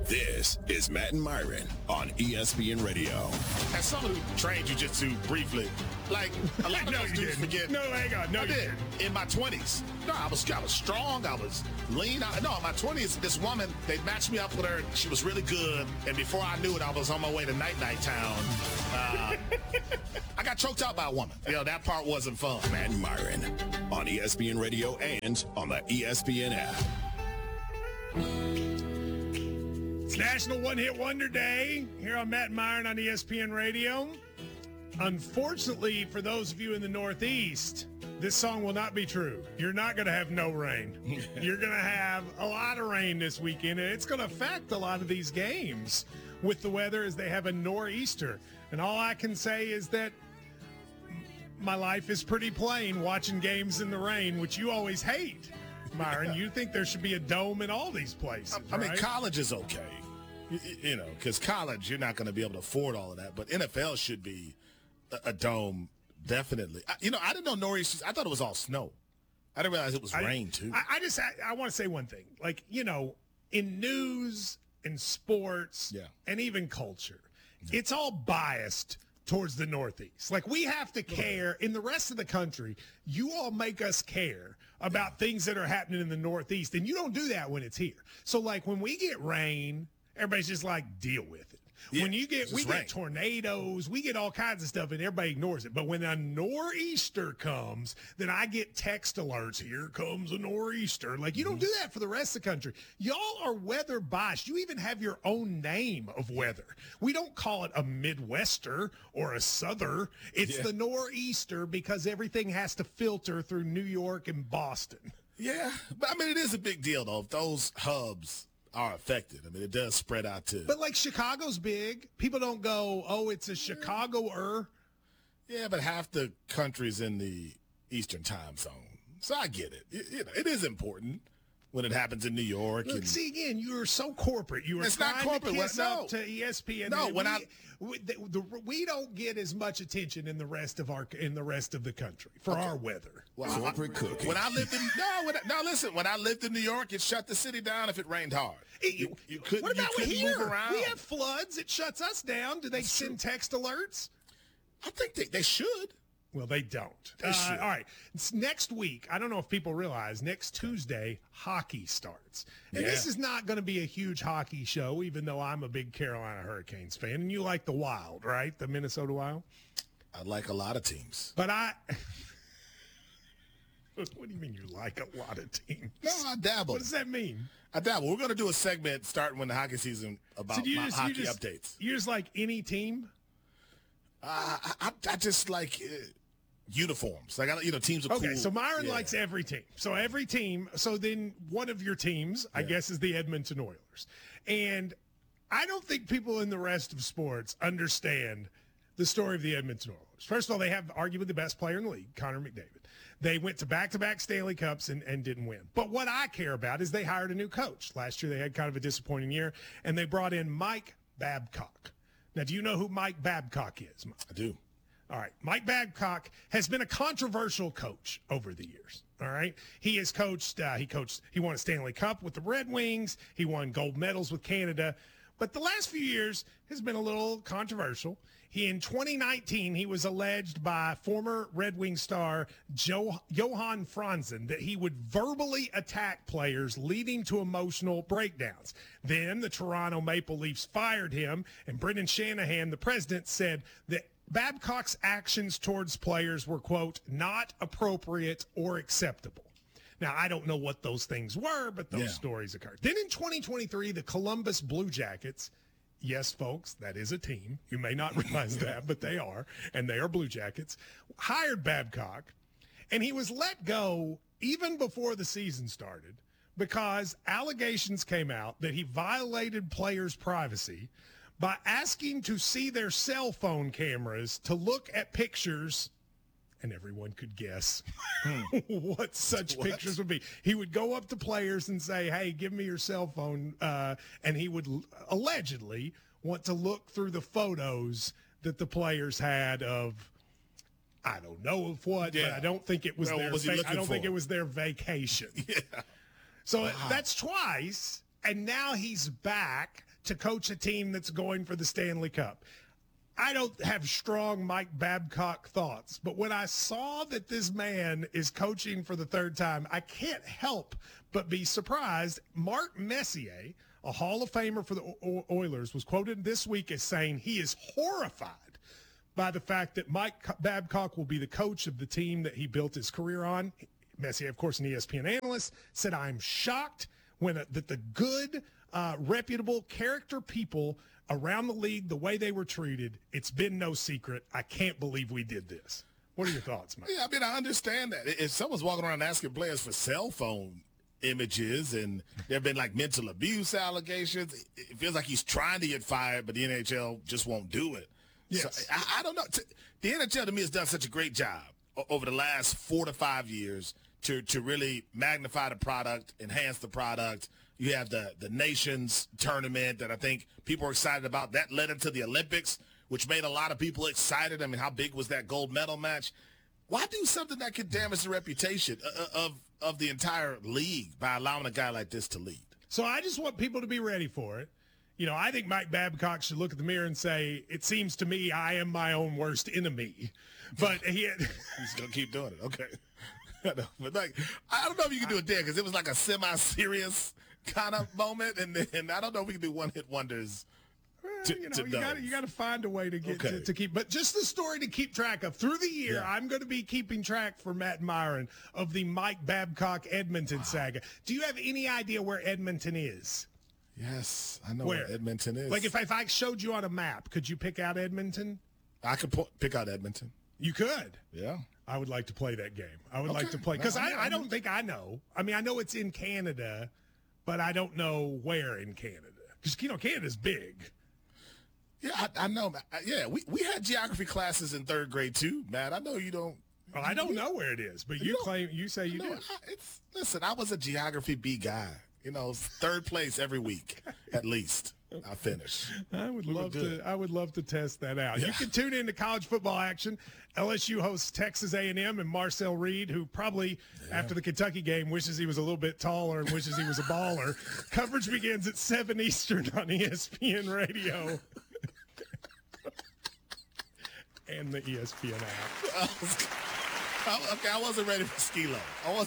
This is Matt and Myron on ESPN Radio. As someone who trained jiu-jitsu briefly, like a lot of those dudes forget. No, hang on. No, I did. In my 20s. No, I was strong. I was lean. In my 20s, this woman, they matched me up with her. She was really good. And before I knew it, I was on my way to Night Town. I got choked out by a woman. That part wasn't fun. Matt and Myron on ESPN Radio and on the ESPN app. It's National One Hit Wonder Day here on Matt and Myron on ESPN Radio. Unfortunately, for those of you in the Northeast, this song will not be true. You're not going to have no rain. You're going to have a lot of rain this weekend, and it's going to affect a lot of these games with the weather as they have a nor'easter. And all I can say is that my life is pretty plain watching games in the rain, which you always hate, Myron. You think there should be a dome in all these places, I mean, college is okay. Because college, you're not going to be able to afford all of that. But NFL should be a dome, definitely. I didn't know nor'easters. I thought it was all snow. I didn't realize it was rain, too. I want to say one thing. Like, in news, in sports, and even culture, it's all biased towards the Northeast. Like, we have to care. In the rest of the country, you all make us care about things that are happening in the Northeast, and you don't do that when it's here. So, like, when we get rain, everybody's just like, deal with it. When we get tornadoes, we get all kinds of stuff, and everybody ignores it. But when a nor'easter comes, then I get text alerts. Here comes a nor'easter. Like, you don't do that for the rest of the country. Y'all are weather biased. You even have your own name of weather. We don't call it a Midwester or a Souther. It's the nor'easter because everything has to filter through New York and Boston. Yeah, but I mean, it is a big deal, though, if those hubs are affected. I mean, it does spread out too. But like Chicago's big. People don't go, oh, it's a Chicago-er. Yeah, but half the country's in the Eastern time zone. So I get it. It is important when it happens in New York. Look, see, again, you're so corporate. You were trying to kiss up to ESPN. No, we don't get as much attention in the rest of the country for our weather. Well, corporate cooking. When I lived in when I lived in New York, it shut the city down if it rained hard. You couldn't. What about here? Move around. We have floods. It shuts us down. Do they send text alerts? I think they should. Well, they don't. All right. It's next week. I don't know if people realize next Tuesday, hockey starts. And this is not going to be a huge hockey show, even though I'm a big Carolina Hurricanes fan. And you like the Wild, right? The Minnesota Wild? I like a lot of teams. But what do you mean you like a lot of teams? No, I dabble. What does that mean? I dabble. We're going to do a segment starting when the hockey season about my hockey updates. You just like any team? I just like uniforms. Like, teams are cool. Okay, so Myron likes every team. So every team. So then one of your teams, I guess, is the Edmonton Oilers. And I don't think people in the rest of sports understand the story of the Edmonton Oilers. First of all, they have arguably the best player in the league, Connor McDavid. They went to back-to-back Stanley Cups and didn't win. But what I care about is they hired a new coach. Last year they had kind of a disappointing year, and they brought in Mike Babcock. Now, do you know who Mike Babcock is, Mike? I do. All right. Mike Babcock has been a controversial coach over the years. All right. He has coached, he won a Stanley Cup with the Red Wings. He won gold medals with Canada. But the last few years has been a little controversial. In 2019, he was alleged by former Red Wing star Johan Franzen that he would verbally attack players, leading to emotional breakdowns. Then the Toronto Maple Leafs fired him, and Brendan Shanahan, the president, said that Babcock's actions towards players were, quote, not appropriate or acceptable. Now, I don't know what those things were, but those stories occurred. Then in 2023, the Columbus Blue Jackets, yes, folks, that is a team. You may not realize that, but they are, and they are Blue Jackets, hired Babcock, and he was let go even before the season started because allegations came out that he violated players' privacy by asking to see their cell phone cameras to look at pictures, and everyone could guess what such pictures would be. He would go up to players and say, hey, give me your cell phone, and he would allegedly want to look through the photos that the players had of, I don't know of what, but I don't think it was think it was their vacation. So that's twice. and now he's back to coach a team that's going for the Stanley Cup. I don't have strong Mike Babcock thoughts, but when I saw that this man is coaching for the third time, I can't help but be surprised. Mark Messier, a Hall of Famer for the Oilers, was quoted this week as saying he is horrified by the fact that Mike Babcock will be the coach of the team that he built his career on. Messier, of course, an ESPN analyst, said, "I'm shocked that the good, reputable character people around the league, the way they were treated, it's been no secret. I can't believe we did this." What are your thoughts, Mike? Yeah, I mean, I understand that. If someone's walking around asking players for cell phone images and there have been like mental abuse allegations, it feels like he's trying to get fired, but the NHL just won't do it. Yes. So, I don't know. The NHL to me has done such a great job over the last 4 to 5 years to really magnify the product, enhance the product. You have the Nations tournament that I think people are excited about. That led into the Olympics, which made a lot of people excited. I mean, how big was that gold medal match? Why do something that could damage the reputation of the entire league by allowing a guy like this to lead? So I just want people to be ready for it. You know, I think Mike Babcock should look at the mirror and say, "It seems to me I am my own worst enemy." But he's going to keep doing it. Okay. But like, I don't know if you can do it there because it was like a semi-serious kind of moment, and I don't know if we can do one-hit wonders. You got to find a way to get to keep. But just the story to keep track of through the year. Yeah. I'm going to be keeping track for Matt Myron of the Mike Babcock Edmonton saga. Do you have any idea where Edmonton is? Yes, I know where Edmonton is. Like if I showed you on a map, could you pick out Edmonton? I could pick out Edmonton. You could. Yeah. I would like to play that game. I would like to play because I don't think I know. I mean, I know it's in Canada, but I don't know where in Canada because Canada's big. Yeah, I know. Yeah, we had geography classes in third grade too, Matt. I know you don't. Well, I don't know where it is, but you say you do. Listen, I was a geography B guy. You know, third place every week at least. I finished. I would love to test that out. Yeah. You can tune in to college football action. LSU hosts Texas A&M, and Marcel Reed, who probably after the Kentucky game wishes he was a little bit taller and wishes he was a baller. Coverage begins at 7 Eastern on ESPN Radio and the ESPN app. Okay, I wasn't ready for Skilo.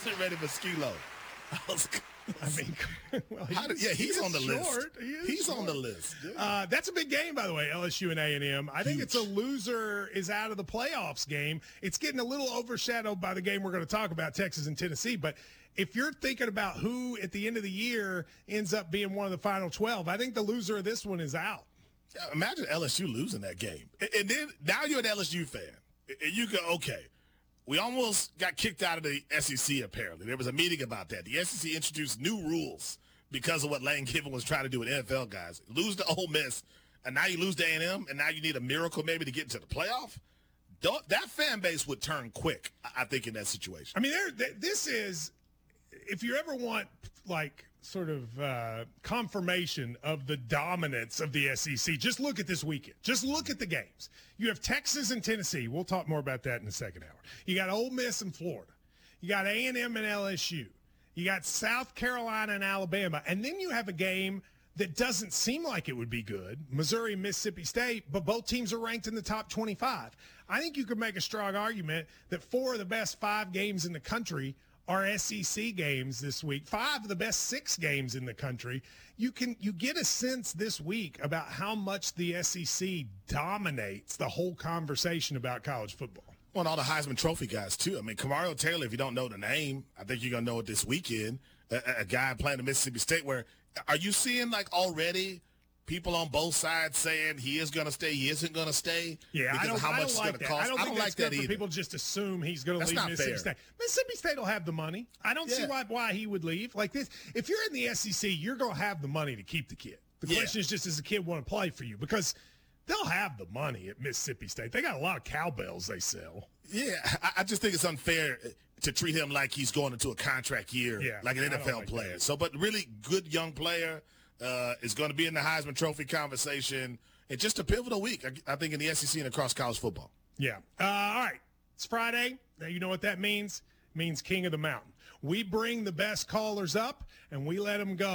He's on the list. He's on the list. That's a big game, by the way, LSU and A&M. I think it's a loser is out of the playoffs game. It's getting a little overshadowed by the game we're going to talk about, Texas and Tennessee. But if you're thinking about who at the end of the year ends up being one of the final 12, I think the loser of this one is out. Imagine LSU losing that game. And then now you're an LSU fan. And you go, okay. We almost got kicked out of the SEC, apparently. There was a meeting about that. The SEC introduced new rules because of what Lane Kiffin was trying to do with NFL guys. Lose to Ole Miss, and now you lose to A&M, and now you need a miracle maybe to get into the playoff? That fan base would turn quick, I think, in that situation. I mean, this is, if you ever want, like, sort of confirmation of the dominance of the SEC, just look at this weekend. Just look at the games. You have Texas and Tennessee. We'll talk more about that in the second hour. You got Ole Miss and Florida. You got A&M and LSU. You got South Carolina and Alabama. And then you have a game that doesn't seem like it would be good, Missouri and Mississippi State, but both teams are ranked in the top 25. I think you could make a strong argument that 4 of the best 5 games in the country are SEC games this week. 5 of the best 6 games in the country. You get a sense this week about how much the SEC dominates the whole conversation about college football. Well, and all the Heisman Trophy guys, too. I mean, Kamario Taylor, if you don't know the name, I think you're going to know it this weekend. A guy playing at Mississippi State where – are you seeing, like, already people on both sides saying he is going to stay, he isn't going to stay? Yeah, I don't like that. I don't like that either. People just assume he's going to leave Mississippi State. Mississippi State will have the money. I don't see why he would leave. Like this, if you're in the SEC, you're going to have the money to keep the kid. The question is just, does the kid want to play for you? Because they'll have the money at Mississippi State. They got a lot of cowbells they sell. Yeah, I just think it's unfair to treat him like he's going into a contract year, like an NFL player. That. So, but really good young player. Is going to be in the Heisman Trophy conversation. It's just a pivotal week, I think, in the SEC and across college football. Yeah. All right. It's Friday. Now, you know what that means? It means King of the Mountain. We bring the best callers up, and we let them go.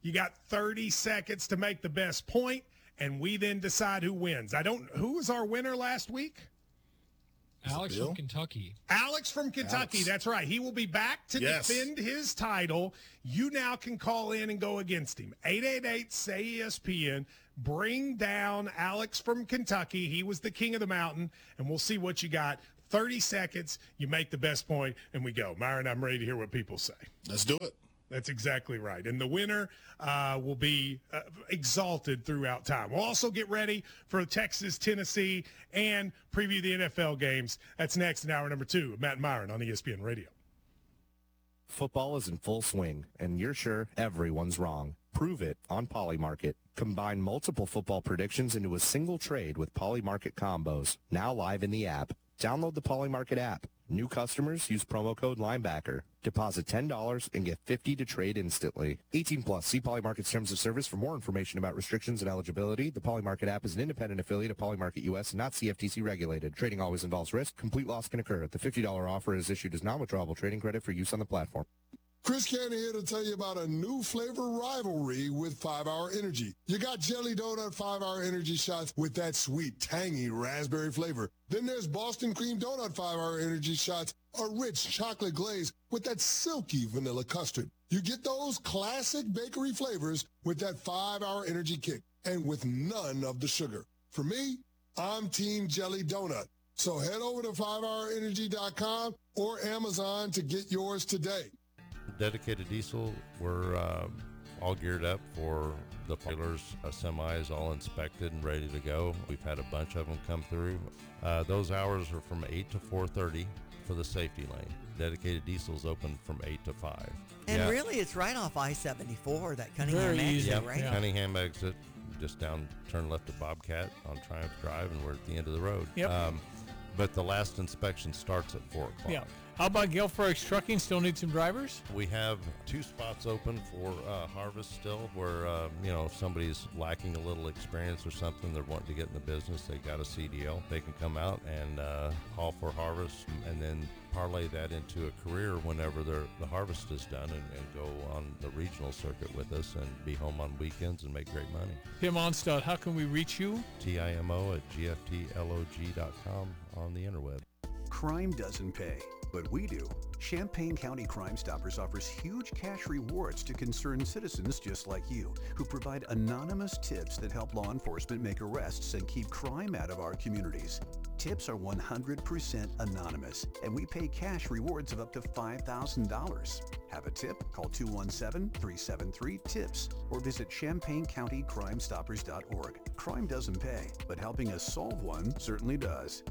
You got 30 seconds to make the best point, and we then decide who wins. Who was our winner last week? Alex from Kentucky. Alex from Kentucky. That's right. He will be back to defend his title. You now can call in and go against him. 888-SAY-ESPN. Bring down Alex from Kentucky. He was the king of the mountain, and we'll see what you got. 30 seconds, you make the best point, and we go. Myron, I'm ready to hear what people say. Let's do it. That's exactly right. And the winner will be exalted throughout time. We'll also get ready for Texas, Tennessee, and preview the NFL games. That's next in hour number 2 of Matt and Myron on ESPN Radio. Football is in full swing, and you're sure everyone's wrong. Prove it on Polymarket. Combine multiple football predictions into a single trade with Polymarket combos. Now live in the app. Download the Polymarket app. New customers use promo code Linebacker. Deposit $10 and get $50 to trade instantly. 18 plus. See Polymarket's terms of service for more information about restrictions and eligibility. The Polymarket app is an independent affiliate of Polymarket US and not CFTC regulated. Trading always involves risk. Complete loss can occur. The $50 offer is issued as non-withdrawable trading credit for use on the platform. Chris Cannon here to tell you about a new flavor rivalry with 5-Hour Energy. You got Jelly Donut 5-Hour Energy shots with that sweet, tangy raspberry flavor. Then there's Boston Cream Donut 5-Hour Energy shots, a rich chocolate glaze with that silky vanilla custard. You get those classic bakery flavors with that 5-Hour Energy kick and with none of the sugar. For me, I'm Team Jelly Donut. So head over to 5hourenergy.com or Amazon to get yours today. Dedicated Diesel, we're all geared up for the trailers, semis all inspected and ready to go. We've had a bunch of them come through. Those hours are from 8 to 4:30 for the safety lane. Dedicated Diesel's open from 8 to 5. And really, it's right off I-74, that Cunningham exit, right? Yeah. Cunningham exit, just down, turn left to Bobcat on Triumph Drive, and we're at the end of the road. Yep. But the last inspection starts at 4 o'clock. Yeah. How about Gilfrex Trucking? Still need some drivers? We have 2 spots open for harvest still, where if somebody's lacking a little experience or something, they're wanting to get in the business, they got a CDL, they can come out and haul for harvest, and then parlay that into a career whenever the harvest is done, and go on the regional circuit with us and be home on weekends and make great money. Tim Onstad, how can we reach you? TIMO@GFTLOG.com on the interweb. Crime doesn't pay, but we do. Champaign County Crime Stoppers offers huge cash rewards to concerned citizens just like you, who provide anonymous tips that help law enforcement make arrests and keep crime out of our communities. Tips are 100% anonymous, and we pay cash rewards of up to $5,000. Have a tip? Call 217-373-TIPS or visit ChampaignCountyCrimeStoppers.org. Crime doesn't pay, but helping us solve one certainly does.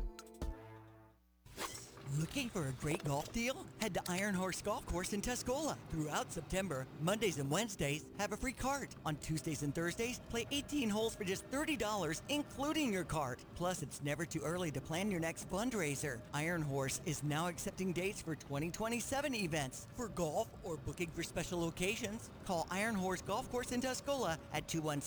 Looking for a great golf deal? Head to Iron Horse Golf Course in Tuscola. Throughout September, Mondays and Wednesdays, have a free cart. On Tuesdays and Thursdays, play 18 holes for just $30, including your cart. Plus, it's never too early to plan your next fundraiser. Iron Horse is now accepting dates for 2027 events. For golf or booking for special occasions, call Iron Horse Golf Course in Tuscola at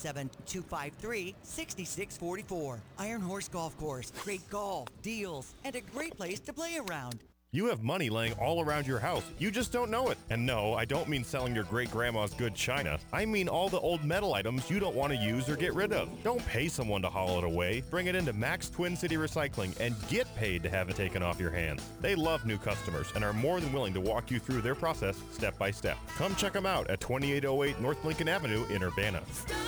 217-253-6644. Iron Horse Golf Course. Great golf, deals, and a great place to play around. You have money laying all around your house. You just don't know it. And no, I don't mean selling your great-grandma's good china. I mean all the old metal items you don't want to use or get rid of. Don't pay someone to haul it away. Bring it into Max Twin City Recycling and get paid to have it taken off your hands. They love new customers and are more than willing to walk you through their process step by step. Come check them out at 2808 North Lincoln Avenue in Urbana.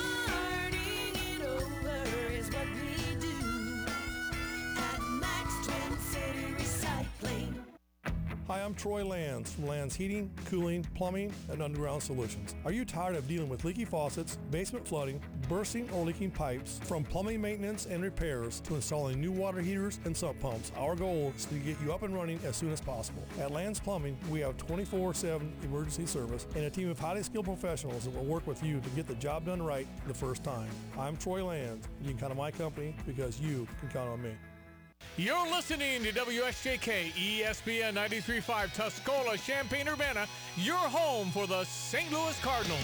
Hi, I'm Troy Lands from Lands Heating, Cooling, Plumbing, and Underground Solutions. Are you tired of dealing with leaky faucets, basement flooding, bursting or leaking pipes? From plumbing maintenance and repairs to installing new water heaters and sump pumps, our goal is to get you up and running as soon as possible. At Lands Plumbing, we have 24/7 emergency service and a team of highly skilled professionals that will work with you to get the job done right the first time. I'm Troy Lands. You can count on my company because you can count on me. You're listening to WSJK ESPN 93.5 Tuscola, Champaign-Urbana, your home for the St. Louis Cardinals.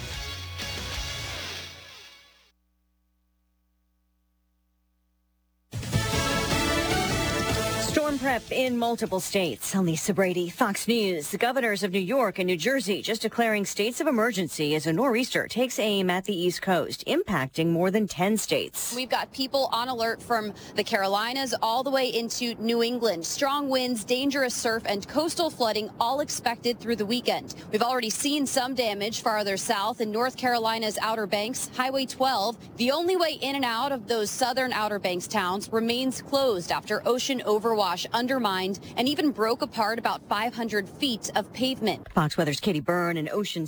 Storm Storm prep in multiple states. Lisa Brady, Fox News. The governors of New York and New Jersey just declaring states of emergency as a nor'easter takes aim at the East Coast, impacting more than 10 states. We've got people on alert from the Carolinas all the way into New England. Strong winds, dangerous surf, and coastal flooding all expected through the weekend. We've already seen some damage farther south in North Carolina's Outer Banks. Highway 12, the only way in and out of those southern Outer Banks towns, remains closed after ocean overwash undermined and even broke apart about 500 feet of pavement. Fox Weather's Katie Byrne and Ocean